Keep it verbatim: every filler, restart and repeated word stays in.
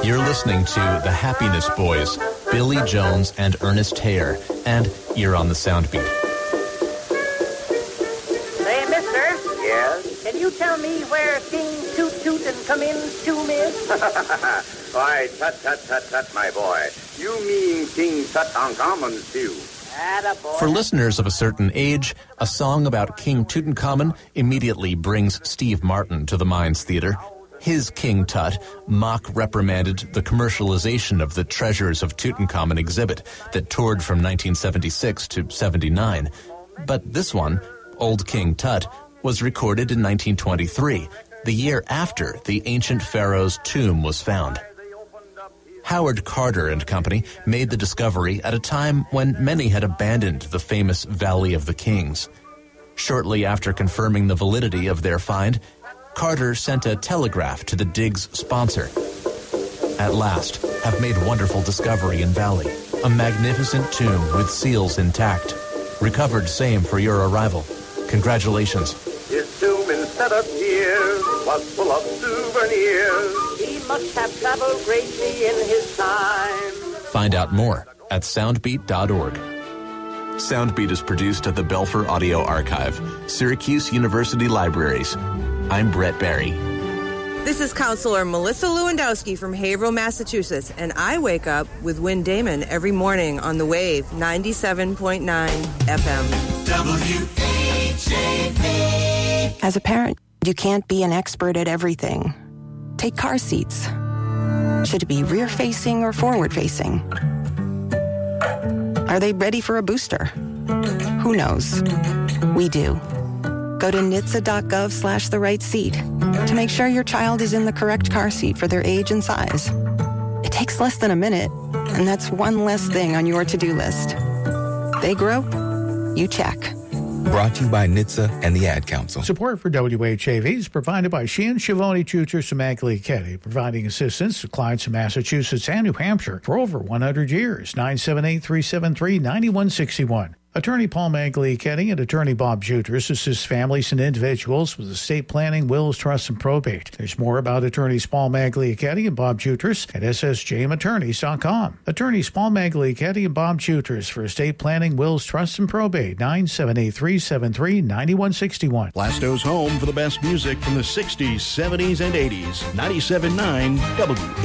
You're listening to The Happiness Boys, Billy Jones and Ernest Hayer, and you're on the Soundbeat. Say, mister. Yes? Can you tell me where King Toot Toot and Come In's tomb is? Why, tut, tut, tut, tut, my boy. You mean King Tutankhamun's tomb. Attaboy. For listeners of a certain age, a song about King Tutankhamun immediately brings Steve Martin to the Mines Theater. His King Tut mock reprimanded the commercialization of the Treasures of Tutankhamun exhibit that toured from nineteen seventy-six to seventy-nine. But this one, Old King Tut, was recorded in nineteen twenty-three, the year after the ancient pharaoh's tomb was found. Howard Carter and Company made the discovery at a time when many had abandoned the famous Valley of the Kings. Shortly after confirming the validity of their find, Carter sent a telegraph to the dig's sponsor. At last, have made wonderful discovery in Valley, a magnificent tomb with seals intact. Recovered same for your arrival. Congratulations. His tomb instead of years was full of souvenirs. He must have traveled greatly in his time. Find out more at soundbeat dot org. Soundbeat is produced at the Belfer Audio Archive, Syracuse University Libraries. I'm Brett Barry. This is Counselor Melissa Lewandowski from Haverhill, Massachusetts, and I wake up with Wynn Damon every morning on the Wave ninety-seven point nine F M. W H A V. As a parent, you can't be an expert at everything. Take car seats. Should it be rear-facing or forward-facing? Are they ready for a booster? Who knows? We do. Go to N H T S A dot gov slash the right seat to make sure your child is in the correct car seat for their age and size. It takes less than a minute, and that's one less thing on your to-do list. They grow, you check. Brought to you by N H T S A and the Ad Council. Support for W H A V is provided by Sheehan Schiavone Tutors of Magley Keddy, providing assistance to clients in Massachusetts and New Hampshire for over one hundred years. nine seven eight, three seven three, nine one six one. Attorney Paul Magliacchetti and Attorney Bob Juters assist families and individuals with estate planning, wills, trusts, and probate. There's more about Attorneys Paul Magliacchetti and Bob Juters at S S J M attorneys dot com. Attorneys Paul Magliacchetti and Bob Juters for estate planning, wills, trusts, and probate. nine seven eight, three seven three, nine one six one. Blasto's home for the best music from the sixties, seventies, and eighties. ninety-seven point nine W